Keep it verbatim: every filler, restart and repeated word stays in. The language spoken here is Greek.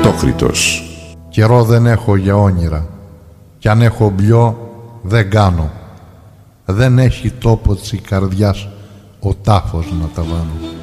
Ατόκριτος. Καιρό δεν έχω για όνειρα, κι αν έχω μπλιό δεν κάνω. Δεν έχει τόπο της καρδιάς ο τάφος να τα βάνω.